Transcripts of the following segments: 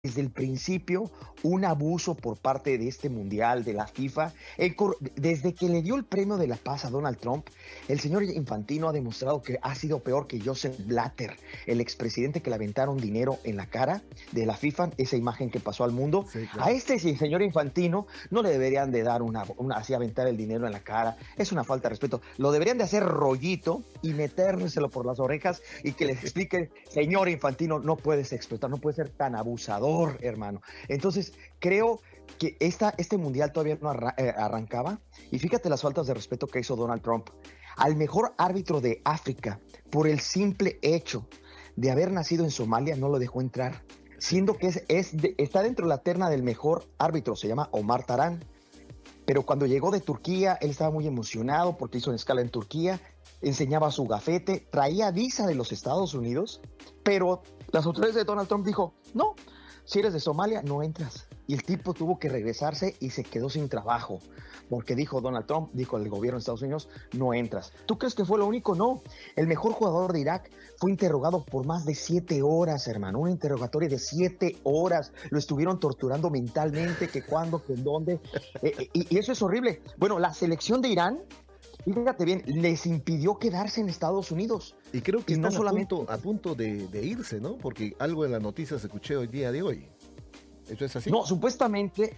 desde el principio un abuso por parte de este mundial, de la FIFA. Desde que le dio el premio de la paz a Donald Trump, el señor Infantino ha demostrado que ha sido peor que Joseph Blatter, el expresidente que le aventaron dinero en la cara de la FIFA, esa imagen que pasó al mundo. Sí, claro. A este señor Infantino no le deberían de dar así aventar el dinero en la cara, es una falta de respeto. Lo deberían de hacer rollito y metérselo por las orejas y que les expliquen, señor Infantino, no puedes explotar, no puedes ser tan abusador, hermano. Entonces, creo que este mundial todavía no arrancaba, y fíjate las faltas de respeto que hizo Donald Trump al mejor árbitro de África por el simple hecho de haber nacido en Somalia. No lo dejó entrar, siendo que está dentro de la terna del mejor árbitro, se llama Omar Tarán. Pero cuando llegó de Turquía, él estaba muy emocionado porque hizo una escala en Turquía, enseñaba su gafete, traía visa de los Estados Unidos, pero las autoridades de Donald Trump dijo, no, si eres de Somalia, no entras. Y el tipo tuvo que regresarse y se quedó sin trabajo, porque dijo Donald Trump, dijo el gobierno de Estados Unidos, no entras. ¿Tú crees que fue lo único? No. El mejor jugador de Irak fue interrogado por más de 7 horas, hermano. Un interrogatorio de 7 horas. Lo estuvieron torturando mentalmente, que cuándo, que en dónde. Y eso es horrible. Bueno, la selección de Irán, fíjate bien, les impidió quedarse en Estados Unidos. Y creo que y están no solamente a punto de irse, ¿no? Porque algo en las noticias escuché hoy día de hoy. ¿Eso es así? No, supuestamente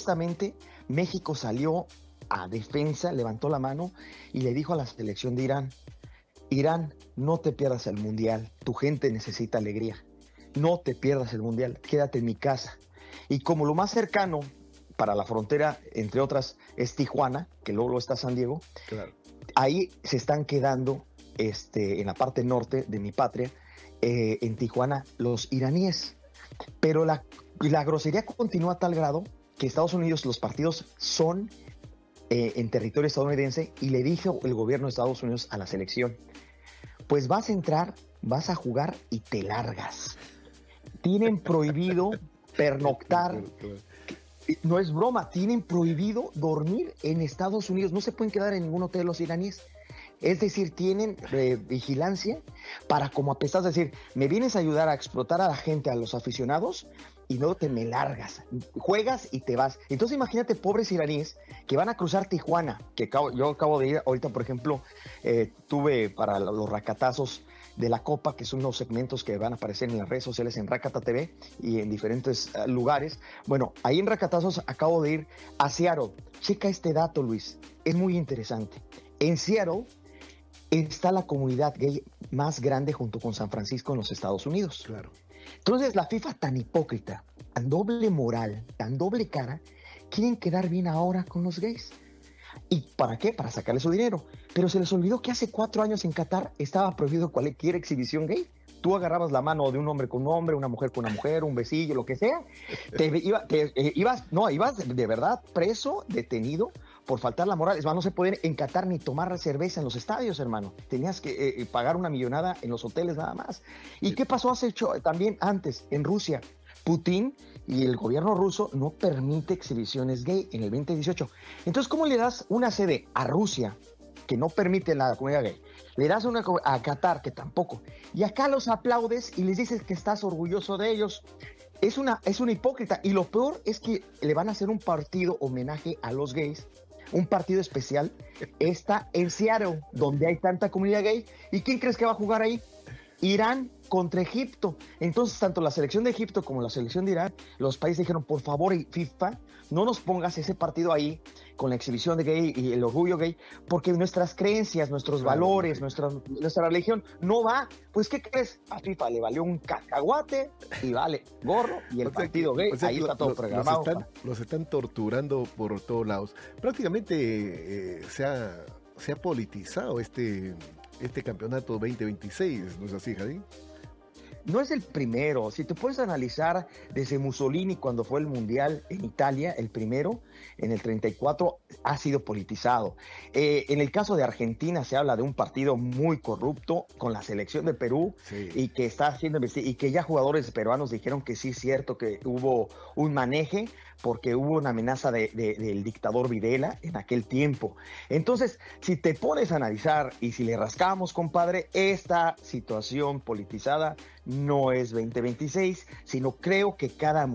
México salió a defensa, levantó la mano y le dijo a la selección de Irán, Irán, no te pierdas el mundial, tu gente necesita alegría, no te pierdas el mundial, quédate en mi casa. Y como lo más cercano para la frontera, entre otras, es Tijuana, que luego está San Diego, claro. Ahí se están quedando en la parte norte de mi patria, en Tijuana, los iraníes. Pero la grosería continúa a tal grado que Estados Unidos, los partidos son en territorio estadounidense, y le dijo el gobierno de Estados Unidos a la selección, pues vas a entrar, vas a jugar y te largas. Tienen prohibido pernoctar. No es broma, tienen prohibido dormir en Estados Unidos, no se pueden quedar en ningún hotel los iraníes. Es decir, tienen vigilancia para, como a pesar de decir, me vienes a ayudar a explotar a la gente, a los aficionados, y luego te me largas, juegas y te vas. Entonces imagínate, pobres iraníes que van a cruzar Tijuana, que yo acabo de ir ahorita, por ejemplo, tuve para los racatazos de la Copa, que son unos segmentos que van a aparecer en las redes sociales, en Rakata TV y en diferentes lugares. Bueno, ahí en Racatazos acabo de ir a Seattle. Checa este dato, Luis, es muy interesante. En Seattle está la comunidad gay más grande junto con San Francisco en los Estados Unidos. Claro. Entonces la FIFA, tan hipócrita, tan doble moral, tan doble cara, quieren quedar bien ahora con los gays. ¿Y para qué? Para sacarle su dinero. Pero se les olvidó que hace 4 años en Qatar estaba prohibido cualquier exhibición gay. Tú agarrabas la mano de un hombre con un hombre, una mujer con una mujer, un besillo, lo que sea. Ibas de verdad preso, detenido, por faltar la moral. Es más, no se puede en Qatar ni tomar cerveza en los estadios, hermano. Tenías que pagar una millonada en los hoteles nada más. ¿Y qué pasó también antes en Rusia? Putin y el gobierno ruso no permite exhibiciones gay en el 2018. Entonces, ¿cómo le das una sede a Rusia, que no permite la comunidad gay? Le das una a Qatar, que tampoco. Y acá los aplaudes y les dices que estás orgulloso de ellos. Es una hipócrita. Y lo peor es que le van a hacer un partido homenaje a los gays, un partido especial. Está en Seattle, donde hay tanta comunidad gay. ¿Y quién crees que va a jugar ahí? Irán contra Egipto. Entonces, tanto la selección de Egipto como la selección de Irán, los países dijeron, por favor, FIFA, no nos pongas ese partido ahí con la exhibición de gay y el orgullo gay, porque nuestras creencias, nuestros valores, nuestra religión no va. Pues, ¿qué crees? A FIFA le valió un cacahuate y vale gorro, y el partido gay, ahí está todo programado. Los están torturando por todos lados. Prácticamente se ha politizado este campeonato 2026, ¿no es así, Jadín? No es el primero. Si te puedes analizar desde Mussolini, cuando fue el Mundial en Italia, el primero, en el 34, ha sido politizado. En el caso de Argentina se habla de un partido muy corrupto con la selección de Perú, sí, y que está haciendo, y que ya jugadores peruanos dijeron que sí es cierto que hubo un maneje, porque hubo una amenaza del dictador Videla en aquel tiempo. Entonces, si te pones a analizar y si le rascamos, compadre, esta situación politizada no es 2026, sino creo que cada